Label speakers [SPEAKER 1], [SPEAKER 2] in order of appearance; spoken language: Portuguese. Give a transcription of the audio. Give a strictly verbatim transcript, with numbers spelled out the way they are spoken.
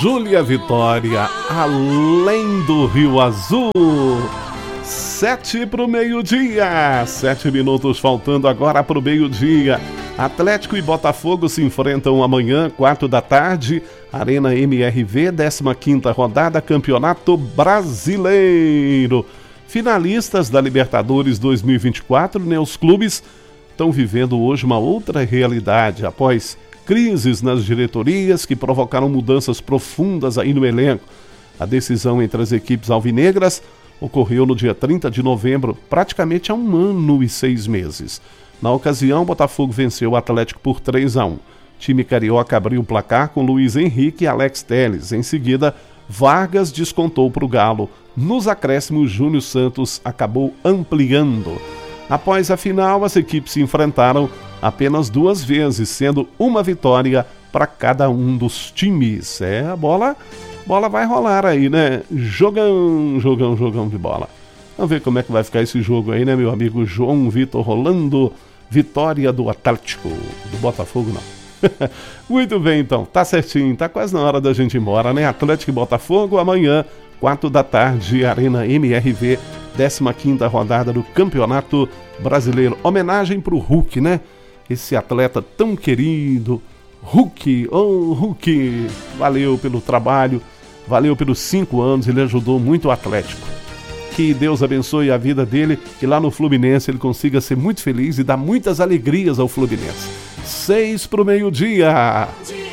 [SPEAKER 1] Júlia Vitória, Além do Rio Azul. Sete para o meio-dia, sete minutos faltando agora para o meio-dia. Atlético e Botafogo se enfrentam amanhã, quatro da tarde, Arena M R V, décima quinta rodada, Campeonato Brasileiro. Finalistas da Libertadores dois mil e vinte e quatro, né? Os clubes estão vivendo hoje uma outra realidade, após crises nas diretorias que provocaram mudanças profundas aí no elenco. A decisão entre as equipes alvinegras ocorreu no dia trinta de novembro, praticamente há um ano e seis meses. Na ocasião, o Botafogo venceu o Atlético por três a um. O time carioca abriu o placar com Luiz Henrique e Alex Telles. Em seguida, Vargas descontou para o Galo. Nos acréscimos, Júnior Santos acabou ampliando. Após a final, as equipes se enfrentaram apenas duas vezes, sendo uma vitória para cada um dos times. É, a bola, bola vai rolar aí, né? Jogão, jogão, jogão de bola. Vamos ver como é que vai ficar esse jogo aí, né, meu amigo João Vitor Rolando? Vitória do Atlético, do Botafogo não. Muito bem, então, tá certinho, tá quase na hora da gente ir embora, né? Atlético e Botafogo amanhã, quatro da tarde, Arena M R V, décima quinta rodada do Campeonato Brasileiro. Homenagem pro Hulk, né? Esse atleta tão querido, Hulk, oh Hulk, valeu pelo trabalho, valeu pelos cinco anos, ele ajudou muito o Atlético. Que Deus abençoe a vida dele, que lá no Fluminense ele consiga ser muito feliz e dar muitas alegrias ao Fluminense. Seis pro meio-dia.